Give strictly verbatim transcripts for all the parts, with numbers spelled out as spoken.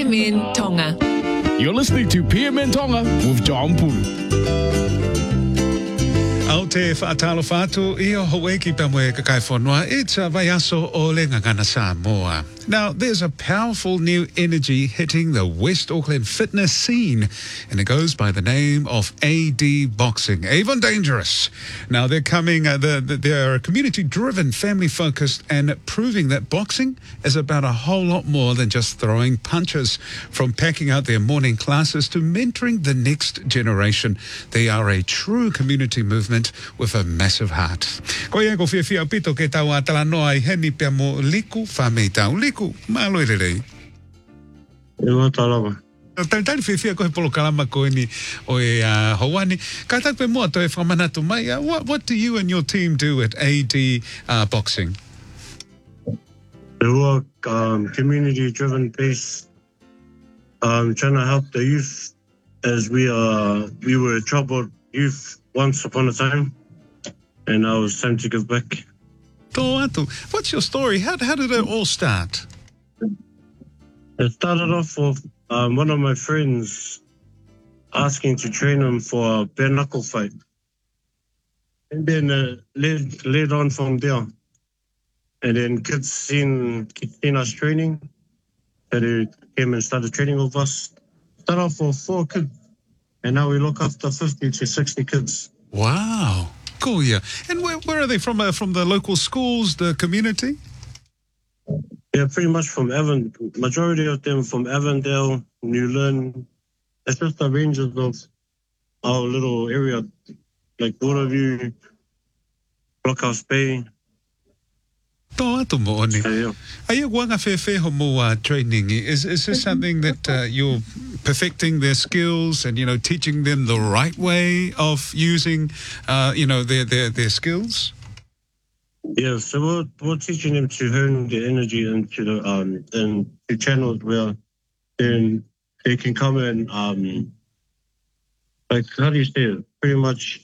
M N Tonga. You're listening to P M N Tonga with John Pulu. Au te whaatalo whātu, ia hoe ki pamwe kakai whanua, it's a vaiaso o le ngangana Samoa. Now, there's a powerful new energy hitting the West Auckland fitness scene, and it goes by the name of A D Boxing. Even dangerous. Now, they're coming, uh, the, the, they're community-driven, family-focused, and proving that boxing is about a whole lot more than just throwing punches. From packing out their morning classes to mentoring the next generation, they are a true community movement with a massive heart. Ko ia ko whiawhia pito ke tau a talanoa I heni pia mo liku whamei tau. Liku, māloi rerei. E wā tālawa. Tau tau whiawhia ko he polo kalama ko ni o e uh, Hawani. Ka tau pe mua to e whamanatu mai. Uh, what, what do you and your team do at A D uh, Boxing? We work um, community-driven base, um, trying to help the youth as we are, we were troubled youth once upon a time, and now it's time to give back. Tō atu. What's your story? How, how did it all start? It started off with um, one of my friends asking to train him for a bare knuckle fight. And then uh, led, led on from there. And then kids seen, seen us training, so they came and started training with us. Started off with four kids, and now we look after fifty to sixty kids. Wow. Cool, yeah. And where, where are they from? Uh, from the local schools, the community? Yeah, pretty much from Avon. Majority of them from Avondale, New Lynn. It's just the ranges of our little area, like Waterview, Blockhouse Bay. Tō atu mo oni. So, yeah. Aia wanga whewheho mo uh, training. Is, is this something that uh, you're perfecting their skills and, you know, teaching them the right way of using, uh, you know, their, their, their skills? Yeah, so we're, we're teaching them to hone their energy into the um into channels where then they can come and um like how do you say it? Pretty much.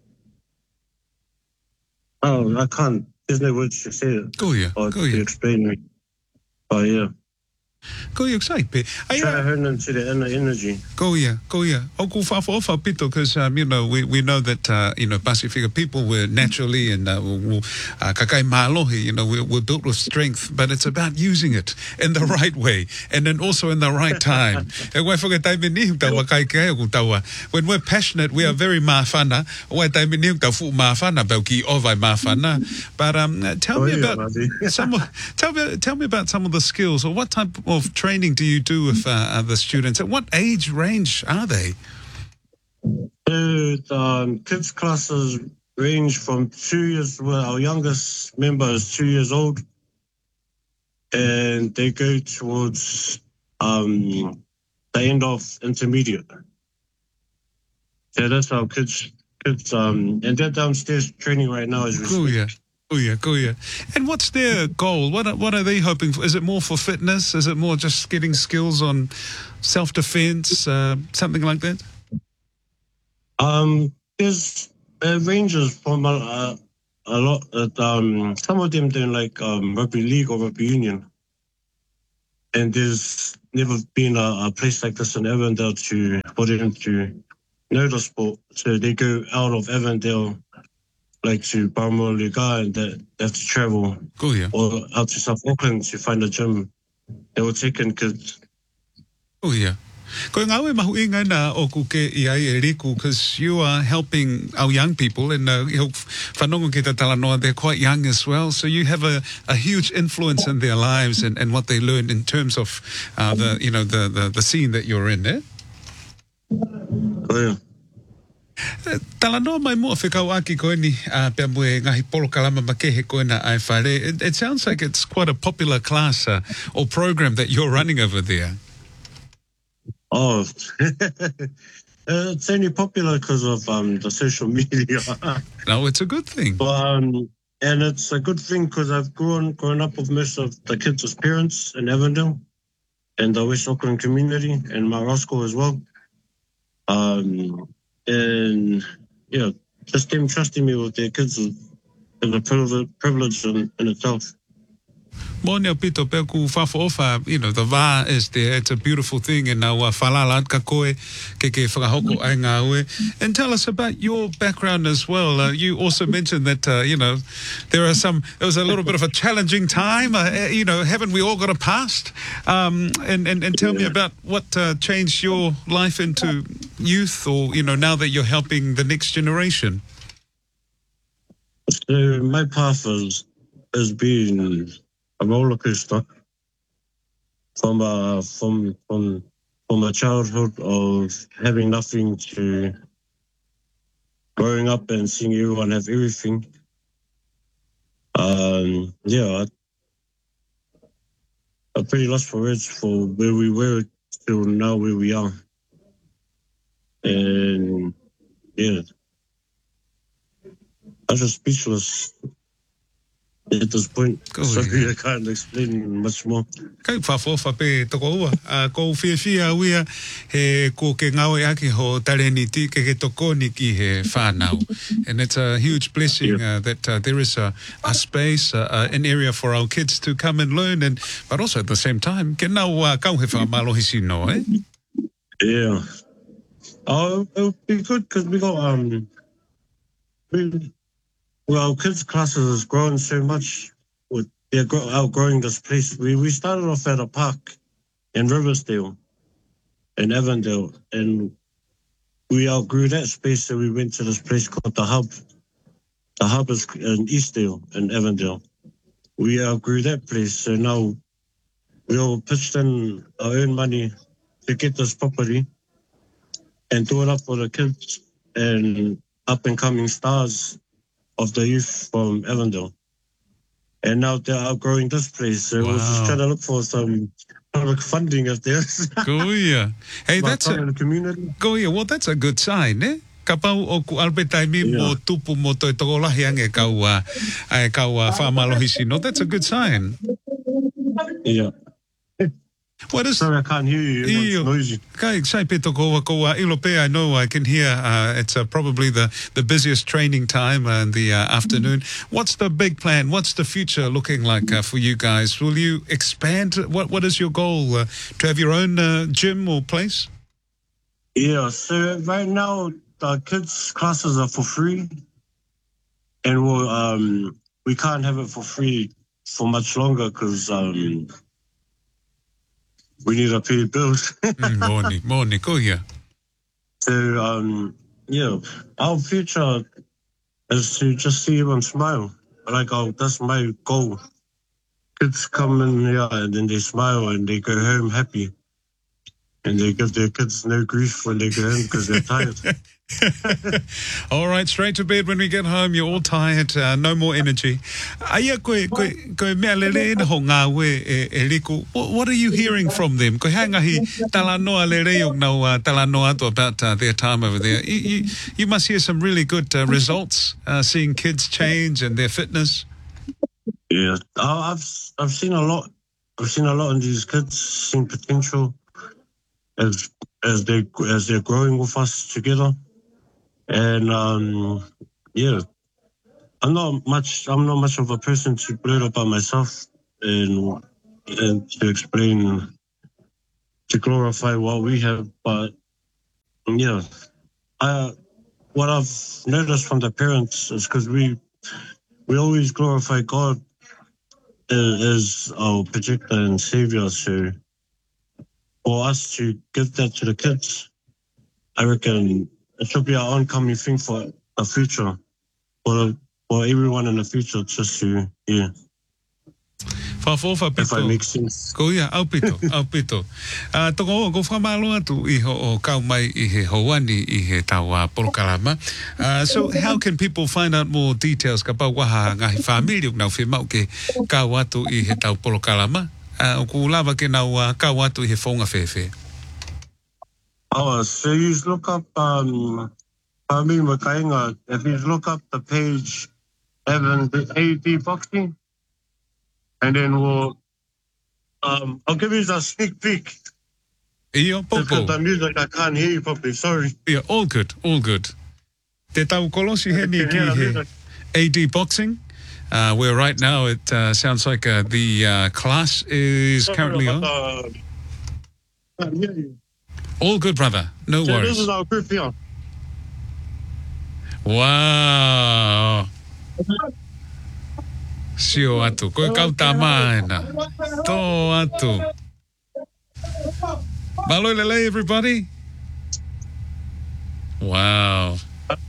Oh, I can't. There's no words to say it. Go yeah, or go to yeah. explain it. But yeah. Ko ia ksai pe. Try to hone into the inner energy. Ko ia, ko ia. O ku whawha ofa pito, because, um, you know, we, we know that, uh, you know, Pasifika people were naturally and uh, uh, kakai mālohi, you know, we're, we're built with strength, but it's about using it in the right way and then also in the right time. E wai whakataime ni tawa kai kai ku tawa. When we're passionate, we are very mawhana. Wai taime ni tau fu mawhana, bau ki ovai mawhana. But um, tell Oh, me yeah, about buddy. some of, tell me, tell me about some of the skills, or what type of training do you do with uh, the students? At what age range are they? The um, kids' classes range from two years, well, our youngest member is two years old, and they go towards um, the end of intermediate. So that's our kids, kids um, and they're downstairs training right now as we Cool, speak. yeah. Oh yeah, cool, yeah. And what's their goal? What are, what are they hoping for? Is it more for fitness? Is it more just getting skills on self-defense, uh, something like that? Um, there's uh, ranges from a, uh, a lot. Uh, um, some of them doing like um, rugby league or rugby union, and there's never been a, a place like this in Avondale to for them to know the sport. So they go out of Avondale, like to Balmoral Liga, and they have to travel Cool, yeah. or out to South Auckland to find a gym. They were taking kids. Oh yeah. Ko ngā mahu inga na o ku ke i ai e riku, because you are helping our young people, and uh, whanongo ki te talanoa, they're quite young as well, so you have a, a huge influence in their lives and, and what they learn in terms of uh, the, you know, the, the, the scene that you're in, eh? Oh, yeah. Talanoa mai mua whikau aki koe ni uh, pia mue ngahi polo kalama makehe koe na ai whare. It, it sounds like it's quite a popular class uh, or program that you're running over there. Oh, it's only popular because of um, the social media. No, it's a good thing. But, um, and it's a good thing because I've grown grown up with most of the kids as parents in Avondale and the West Auckland community and my Roscoe as well. Um, and yeah, just them trusting me with their kids is a privilege, privilege in, in itself. Mōnia pito peku whawhaofa, you know, the wā is there. It's a beautiful thing. And now whalala ka koe, ke ke whakahoko ai ngā ue. And tell us about your background as well. Uh, you also mentioned that, uh, you know, there are some, it was a little bit of a challenging time. Uh, you know, haven't we all got a past? Um, and, and, and tell me about what uh, changed your life into youth or, you know, now that you're helping the next generation. So my path has, has been a roller coaster from a, from, from, from a childhood of having nothing to growing up and seeing everyone have everything. Um, yeah, I, I'm pretty lost for words for where we were till now where we are. And yeah, I'm just speechless at this point. Go Sorry, I can't explain much more. Kai whawhaofa pe toko ua. Uh, ko whiawhia uia he ko ke ngau e aki ho tareniti ke ke toko ni ki he whanau. And it's a huge blessing uh, that uh, there is a, a space, uh, uh, an area for our kids to come and learn. And but also at the same time, ke nau uh, kau he whamalohi sino, eh? Yeah. Oh, it would be good because we got, um, we, well, kids' classes has grown so much. With, they're grow, outgrowing this place. We we started off at a park in Riversdale, in Avondale, and we outgrew that space, so we went to this place called The Hub. The Hub is in Eastdale, in Avondale. We outgrew that place, so now we all pitched in our own money to get this property and do it up for the kids and up-and-coming stars of the youth from Avondale. And now they're outgrowing this place. So Wow. we're just trying to look for some public funding if there's. Kuia. Hey, that's a, in the community. kuia. Well, that's a good sign, eh? Ka pau o ku alpetaimi Yeah. mo tupu mo toi tokolahi ange kau uh, ai kau uh, whamalohi sino. That's a good sign. Yeah. What is... Sorry, I can't hear you. Iyo. It's noisy. Kai sai pe toko ko uh, Ilope, I know I can hear uh, it's uh, probably the, the busiest training time uh, in the uh, afternoon. What's the big plan? What's the future looking like uh, for you guys? Will you expand? What What is your goal? Uh, to have your own uh, gym or place? Yeah, so right now the kids' classes are for free, and we'll, um, we can't have it for free for much longer because um, we need to pay bills. Mm, Morning, morning, kuia. So um, yeah, our future is to just see everyone smile. Like, oh, that's my goal. Kids come in here and then they smile and they go home happy. And they give their kids no grief when they go home because they're tired. All right, straight to bed when we get home. You're all tired, uh, no more energy. Aia koe, koe, koe mea lele ina ho ngā we e, e liku. What, what are you hearing from them? Koe hangahi talanoa lele o nau uh, talanoa atu about uh, their time over there. You, you, you must hear some really good uh, results, uh, seeing kids change and their fitness. Yeah, I- I've I've seen a lot. I've seen a lot in these kids, seen potential as as they as they're growing with us together. And um, yeah, I'm not much. I'm not much of a person to blurt about myself and and to explain to glorify what we have. But yeah, I what I've noticed from the parents is because we we always glorify God as, as our protector and savior. So for us to give that to the kids, I reckon it should be our oncoming thing for the future, for for everyone in the future, just to, yeah, Whawhawha if I pito. make sense. Ko ia, au pito, au pito. Uh, toko o, ko whamalo atu i ho o kau mai i he hoani i he tau uh, porokalama. Uh, so how can people find out more details ka pau waha ngahi whamiri o nau whemau ke kau atu i he tau porokalama? Uh, o ku lava ke nau uh, kau atu i he whaunga whewhe. Oh, so you just look up, um, I mean, Makainga, if you look up the page, Evan, A D Boxing, and then we'll, um, I'll give you a sneak peek. Iyo, Because popo. the music, I can't hear you properly, sorry. Yeah, all good, all good. Te tau kolosi he ni Okay, yeah, ki he music. A D Boxing. Uh, where right now it uh, sounds like uh, the uh, class is currently on. All good, brother. No So worries. this is our group here. Wow. Sio atu. Koe kau tā maena. Tō atu. Malo lele, everybody. Wow.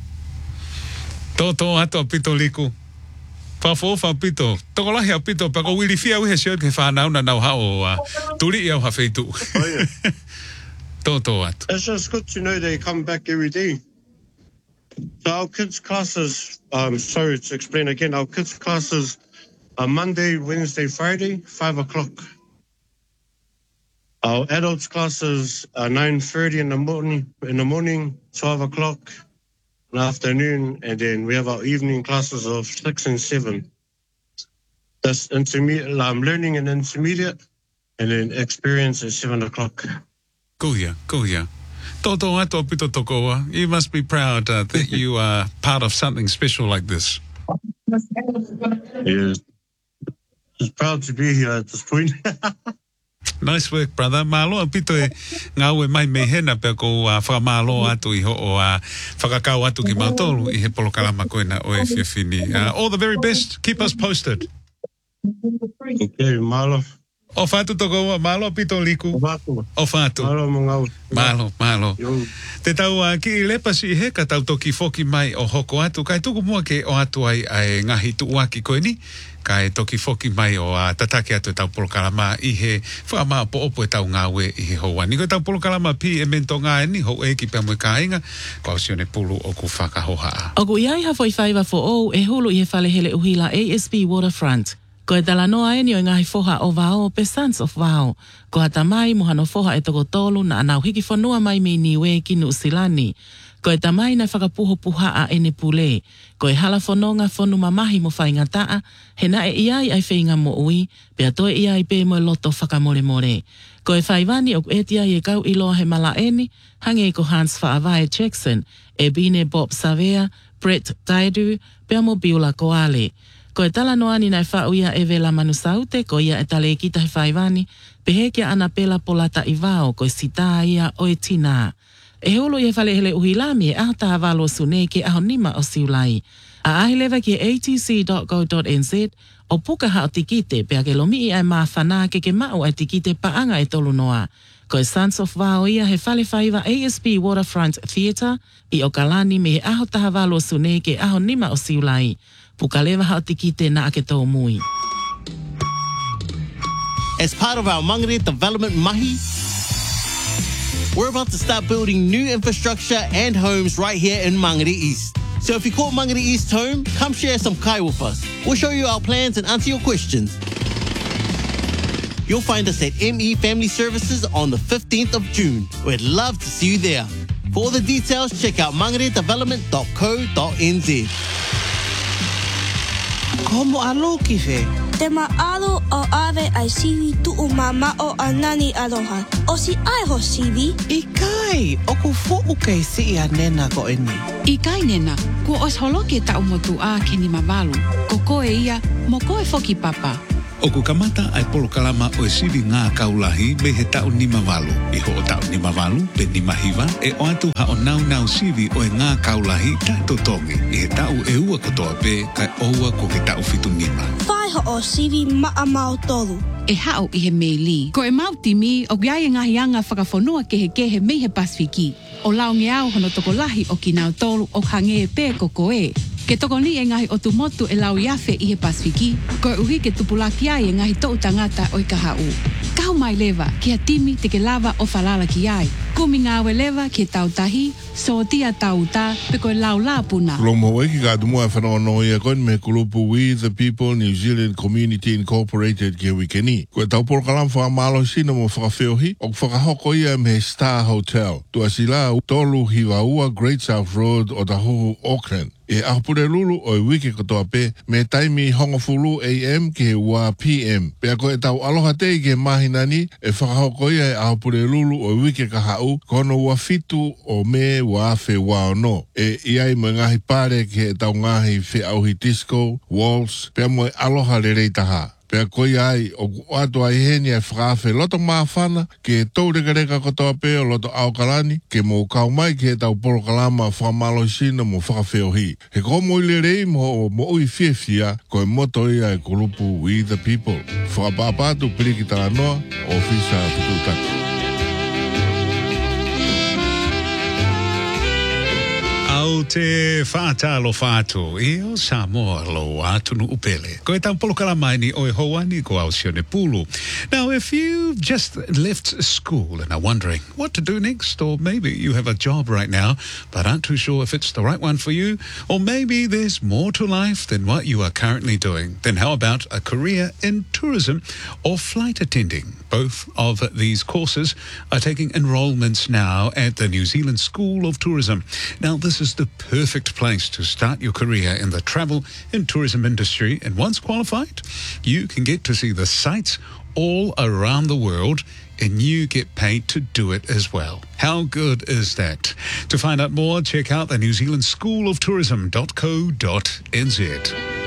Tō tō atu a pito liku. Whafo whapito. Toko lahi a pito. Pako wili fia uhe sio ke whanau na nau hao. Uh, turi iau hawheitu. Oh, yeah. Tō tō atu. It's just good to know they come back every day. So our kids' classes, um, sorry to explain again, our kids' classes are Monday, Wednesday, Friday, five o'clock. Our adults' classes are nine thirty in the morning, in the morning, twelve o'clock in the afternoon, and then we have our evening classes of six and seven. That's intermediate, um, learning and intermediate, and then experience at seven o'clock. Kuya, kuya. Toto ato pito tokoa. You must be proud uh, that you are part of something special like this. Yeah. Just proud to be here at this point. Nice work, brother. Malo pito e ngau e mai me hena pe ko uh, whakamalo atu i ho o uh, whakakau atu ki mautolu i he polokalama koina o e whiawhini. Uh, all the very best. Keep us posted. Okay, malo. O whatu tokoa, malo pito liku. Malo. O whatu. Malo mo ngau. Malo, malo. Yo. Te tau uh, ki i lepasi he ka tau toki foki mai o hoko atu. Kai tuku mua ke o atu ai ai ngahi tuuaki koe ni. Kai toki foki mai o uh, tatake atu e tau polokalama i he whaama po opo e tau ngāwe i he hoa. Niko tau polokalama pi e mento ngā e ni ho e ki pia moe ka inga. Kwa usione pulu o ku whakahoha. Oku iai hafoi whaiva fo o e hulu i he whale hele uhila A S B Waterfront. Ko e tala noa e ni o ngahi foha o vao pe Sons of Vao. Ko hata mai mohano foha e toko tolu na anau hiki whanua mai me niwe ki Nuusilani. Ko e tamai na whakapuho puha a ene pule. Ko e hala whanonga whanu mamahi mo whainga taa, he na e iai ai whainga mo ui, pia toe iai pe mo loto whakamore more. Ko e whaiwani o etia i e kau iloa he mala eni, hange ko Hans Whaavae Jackson, e bine Bob Savea, Brett Taidu, pia mo biula koale. Ko e tala noa ni nai whauia e vela manusaute, ko ia e tale e kita he whaiwani, pehe kia ana pela polata i vao, ko e sita ia o e tina. E holo i e whale hele uhilami e ahta havalo sune ke aho nima o siulai. A ahi lewa ki a t c dot go dot n z o puka ha o tikite pea ke lomi i ai maa whanā ke ke mao ai tikite paanga e tolu noa. Ko e Sons of Vao ia he whale whaiva A S B Waterfront Theatre i o kalani me he aho tahavalo sune ke aho nima o siulai. Puka lewa ha o tikite na ake tau mui. As part of our Mangere Development Mahi, we're about to start building new infrastructure and homes right here in Mangere East. So if you call Mangere East home, come share some kai with us. We'll show you our plans and answer your questions. You'll find us at M E Family Services on the fifteenth of June. We'd love to see you there. For all the details, check out mangere development dot co dot n z. Komo alo ki fe? Te maalo o ave ai siwi tu o mama o anani aloha. O si ai ho siwi? I kai, o ku fo'u kei si i a nena ko eni. I kai nena, ko os holoke ta umotu a ke ni mamalu. Ko koe ia, mo koe foki papa. O ku kamata ai polokalama o e sivi ngā kaulahi me he tau ni mawalu. I ho o tau ni mawalu, pe ni mahiwa, e o atu ha o nau nau sivi o e ngā kaulahi tato tongi. I he tau e ua katoa pe, kai oua ko ke tau fitu nima. Whai ho o sivi maa mau tolu. E hao i he meili. Ko e mauti mi, o giai e ngahi anga whakawhanua ke he kehe me he Pasifiki. O lao nge au hono toko lahi o ki nau tolu o hange e pē ko koe. Ke toko ni e ngahi o tu motu e lau iafe i he Pasifiki, ko e uhi ke tupulaki ai e ngahi tou tangata o i ka hau. Kau mai lewa, ki a timi te ke lava o falala ki ai. Kumi ngāwe lewa ki tau tahi, so tia tau ta, pe ko e lau la puna. Lomo weki ka tumua whanono i a koin me kulupu We the People New Zealand Community Incorporated ki wikeni. Ko e tau porokalam whakamalo sina mo whakawheohi, o whakahoko ia me Star Hotel. Tua sila tolu hiwa ua Great South Road o Tahohu, Auckland. E ahupure lulu o i wiki katoa pe me taimi hongofulu A M ke ua P M. Pea ko e tau aloha te i ke mahinani e whakahoko ia e ahupure lulu o i wiki ka hau au, kono ua fitu o me ua awhi wao no. E iai mo ngahi pare ke e tau ngahi whi auhi disco, waltz, pia mo e aloha le reitaha. Pea koi ai, o ato ai heni ai whakawhi loto maafana, ke tau reka reka kotoa peo loto aukalani, ke mo kau mai ke tau polo kalama whamalo sina mo whakawhio hi. He ko mo ile rei mo mo ui whiawhia, ko e moto ia e kulupu We the People. Whakapapatu piriki tala noa, o whisa whitutaki. Au te whātalo whātu, i o Samoa lo atunu upele. Ko e tampolo kalamaini o e hoani ko au sione pulu. Now, if you've just left school and are wondering what to do next, or maybe you have a job right now, but aren't too sure if it's the right one for you, or maybe there's more to life than what you are currently doing, then how about a career in tourism or flight attending? Both of these courses are taking enrolments now at the New Zealand School of Tourism. Now, this is the perfect place to start your career in the travel and tourism industry. And once qualified, you can get to see the sights all around the world, and you get paid to do it as well. How good is that? To find out more, check out the New Zealand School of Tourism dot co dot n z.